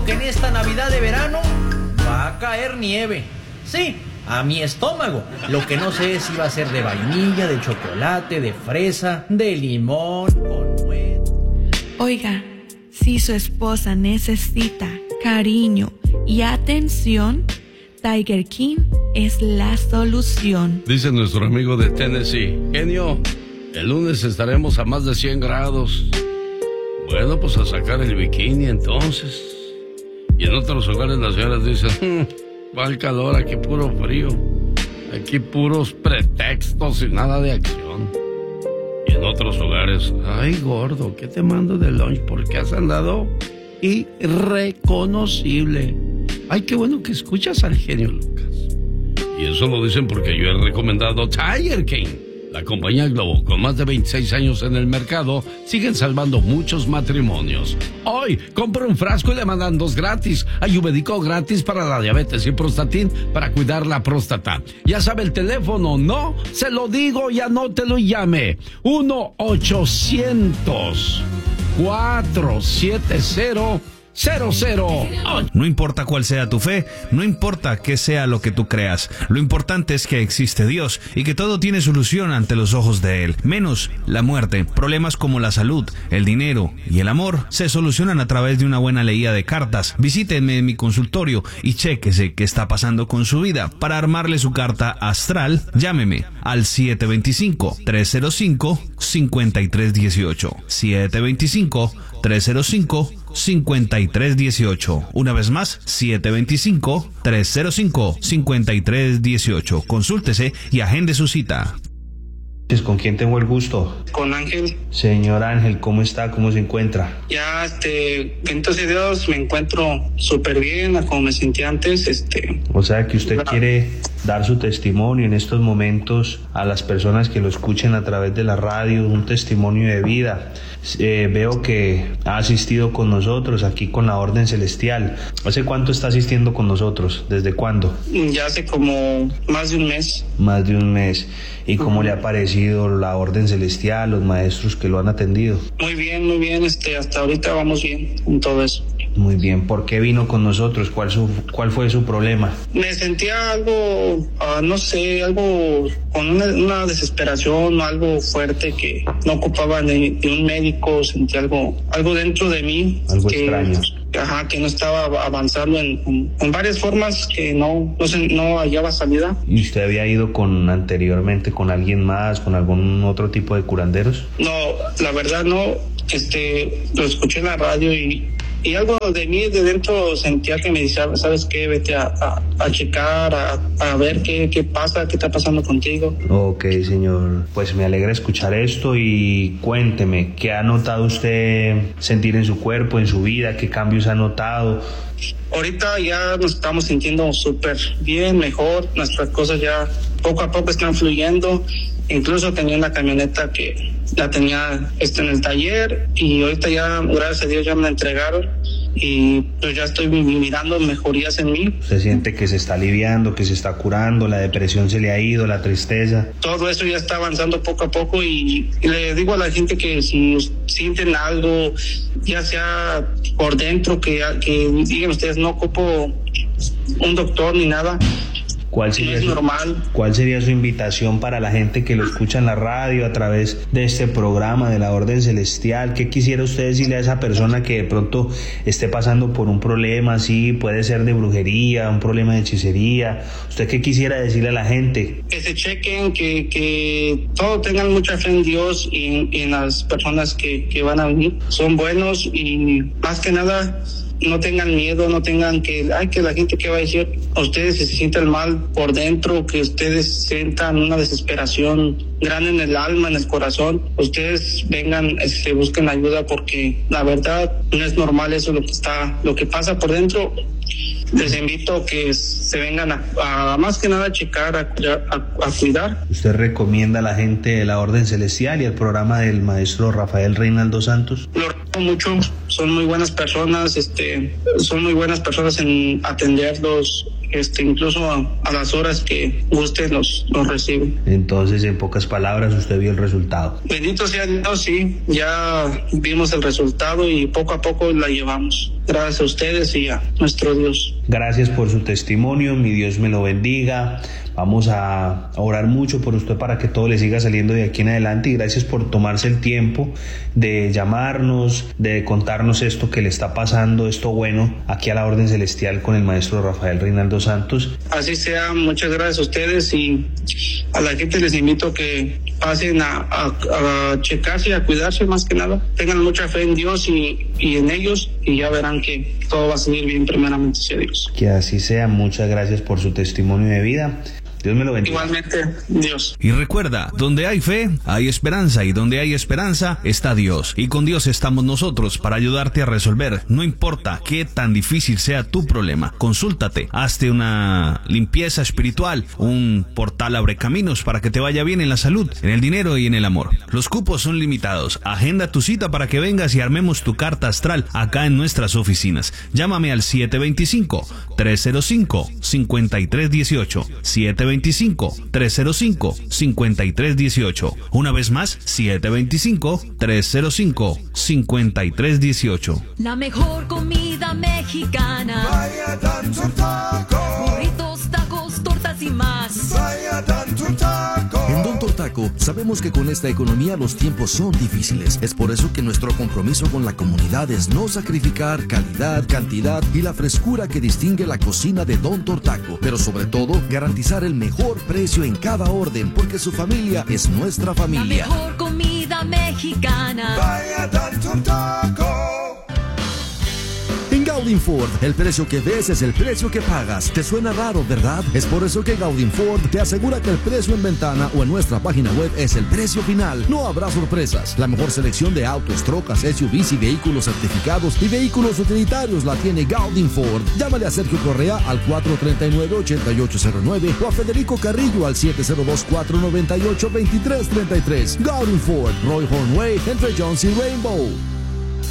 que en esta Navidad de verano va a caer nieve. Sí, a mi estómago. Lo que no sé es si va a ser de vainilla, de chocolate, de fresa, de limón, con nuez. Oiga, si su esposa necesita cariño y atención, Tiger King es la solución. Dice nuestro amigo de Tennessee: genio, el lunes estaremos a más de 100 grados. Bueno, pues a sacar el bikini entonces. Y en otros hogares las señoras dicen: va el calor, aquí puro frío. Aquí puros pretextos y nada de acción. Y en otros hogares: ay, gordo, ¿qué te mando de lunch? Porque has andado irreconocible. Ay, qué bueno que escuchas al genio Lucas. Y eso lo dicen porque yo he recomendado Tiger King. La compañía Globo, con más de 26 años en el mercado, siguen salvando muchos matrimonios. Hoy, compra un frasco y le mandan 2 gratis. Ayurvédico gratis para la diabetes y Prostatin para cuidar la próstata. Ya sabe el teléfono, ¿no? Se lo digo y anótelo y llame. 1-800-470-00. No importa cuál sea tu fe, no importa qué sea lo que tú creas, lo importante es que existe Dios y que todo tiene solución ante los ojos de Él, menos la muerte. Problemas como la salud, el dinero y el amor se solucionan a través de una buena leída de cartas. Visítenme en mi consultorio y chéquese qué está pasando con su vida. Para armarle su carta astral, llámeme al 725-305-5318. 725-305-5318. Una vez más, 725-305-5318. Consúltese y agende su cita. ¿Con quién tengo el gusto? Con Ángel. Señor Ángel, ¿cómo está? ¿Cómo se encuentra? Ya, entonces Dios, me encuentro súper bien, a como me sentía antes, O sea, que usted quiere dar su testimonio en estos momentos a las personas que lo escuchen a través de la radio, un testimonio de vida. Veo que ha asistido con nosotros aquí con la Orden Celestial. ¿Hace cuánto está asistiendo con nosotros? ¿Desde cuándo? Ya hace como más de un mes. Más de un mes. ¿Y cómo le ha parecido la Orden Celestial, los maestros que lo han atendido? Muy bien, hasta ahorita vamos bien con todo eso. Muy bien, ¿por qué vino con nosotros? ¿Cuál fue su problema? Me sentía algo, no sé, algo con una desesperación, algo fuerte que no ocupaba de un médico, sentía algo dentro de mí. Algo extraño. Que no estaba avanzando en varias formas, que no hallaba salida. ¿Y usted había ido anteriormente con alguien más, con algún otro tipo de curanderos? No, la verdad no, lo escuché en la radio y algo de mí de dentro sentía que me decía: ¿sabes qué? Vete a checar, a ver qué pasa, qué está pasando contigo. Ok, señor. Pues me alegra escuchar esto y cuénteme, ¿qué ha notado usted sentir en su cuerpo, en su vida? ¿Qué cambios ha notado? Ahorita ya nos estamos sintiendo súper bien, mejor. Nuestras cosas ya poco a poco están fluyendo. Incluso tenía una camioneta que la tenía en el taller y ahorita ya, gracias a Dios, ya me la entregaron y pues ya estoy mirando mejorías en mí. ¿Usted siente que se está aliviando, que se está curando, la depresión se le ha ido, la tristeza? Todo eso ya está avanzando poco a poco y le digo a la gente que si sienten algo, ya sea por dentro, que digan ustedes: no ocupo un doctor ni nada. ¿Cuál sería su invitación para la gente que lo escucha en la radio a través de este programa de la Orden Celestial? ¿Qué quisiera usted decirle a esa persona que de pronto esté pasando por un problema así? Puede ser de brujería, un problema de hechicería. ¿Usted qué quisiera decirle a la gente? Que se chequen, que todos tengan mucha fe en Dios y en las personas que van a venir. Son buenos y más que nada no tengan miedo, no tengan que la gente que va a decir. A ustedes, si se sienten mal por dentro, que ustedes sientan una desesperación grande en el alma, en el corazón, ustedes vengan, busquen ayuda, porque la verdad no es normal eso lo que pasa por dentro. Les invito a que se vengan a más que nada a checar, a cuidar. ¿Usted recomienda a la gente de la Orden Celestial y el programa del maestro Rafael Reinaldo Santos? Lo recomiendo mucho, son muy buenas personas, son muy buenas personas en atenderlos, incluso a las horas que usted los recibe. Entonces, en pocas palabras, usted vio el resultado. Bendito sea Dios, sí, ya vimos el resultado y poco a poco la llevamos. gracias a ustedes y a nuestro Dios. Gracias por su testimonio, mi Dios me lo bendiga. Vamos a orar mucho por usted para que todo le siga saliendo de aquí en adelante, y gracias por tomarse el tiempo de llamarnos, de contarnos esto que le está pasando, esto bueno, aquí a la Orden Celestial con el maestro Rafael Reinaldo Santos. Así sea, muchas gracias a ustedes, y a la gente les invito a que pasen a checarse y a cuidarse más que nada. Tengan mucha fe en Dios y en ellos, y ya verán que todo va a salir bien, primeramente sea Dios. Que así sea, muchas gracias por su testimonio de vida. Dios me lo bendiga. Igualmente, Dios. Y recuerda, donde hay fe, hay esperanza, y donde hay esperanza, está Dios. Y con Dios estamos nosotros para ayudarte a resolver. No importa qué tan difícil sea tu problema, consúltate, hazte una limpieza espiritual, un portal abre caminos para que te vaya bien en la salud, en el dinero y en el amor. Los cupos son limitados. Agenda tu cita para que vengas y armemos tu carta astral acá en nuestras oficinas. Llámame al 725-305-5318. 725-305-5318. Una vez más, 725-305-5318. La mejor comida mexicana. Vaya Don Taco. Burritos, tacos, tortas y más. Vaya Don Taco. En Don Taco sabemos que con esta economía los tiempos son difíciles. Es por eso que nuestro compromiso con la comunidad es no sacrificar calidad, cantidad y la frescura que distingue la cocina de Don Taco. Pero sobre todo, garantizar el mejor precio en cada orden, porque su familia es nuestra familia. La mejor comida mexicana. Vaya Don Taco. En Gaudin Ford, el precio que ves es el precio que pagas. ¿Te suena raro, verdad? Es por eso que Gaudin Ford te asegura que el precio en ventana o en nuestra página web es el precio final. No habrá sorpresas. La mejor selección de autos, trocas, SUVs y vehículos certificados y vehículos utilitarios la tiene Gaudin Ford. Llámale a Sergio Correa al 439-8809 o a Federico Carrillo al 702-498-2333. Gaudin Ford, Roy Hornway, entre Jones y Rainbow.